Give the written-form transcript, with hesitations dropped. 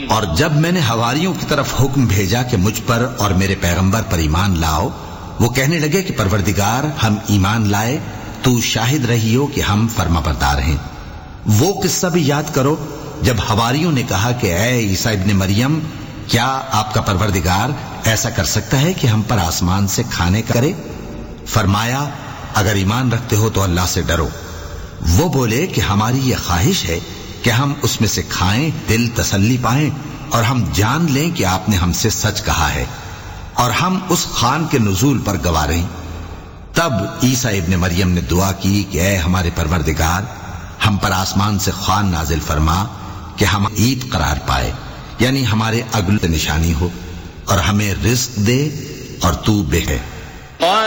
और जब मैंने हवारियों की तरफ हुक्म भेजा कि मुझ पर और मेरे पैगंबर पर ईमान लाओ, वो कहने लगे कि परवरदिगार, हम ईमान लाए, तू शाहिद रही हो कि हम फर्माबरदार हैं। वो किस्सा भी याद करो जब हवारियों ने कहा कि ऐ ईसा इब्ने मरियम, क्या आपका परवरदिगार ऐसा कर सकता है कि हम पर आसमान से खाने करे? फरमाया, अगर ईमान रखते हो तो अल्लाह से डरो। वो बोले कि हमारी ये ख्वाहिश है कि हम उसमें से खाएं, दिल तसल्ली पाएं और हम जान लें कि आपने हमसे सच कहा है और हम उस खान के नुज़ूल पर गवाह रहें। तब ईसा इब्ने मरियम ने दुआ की कि ऐ हमारे परवरदिगार, हम पर आसमान से खान नाजिल फरमा कि हम ईद करार पाए, यानी हमारे अगले निशानी हो, और हमें रिस्क दे और तू बेहतर।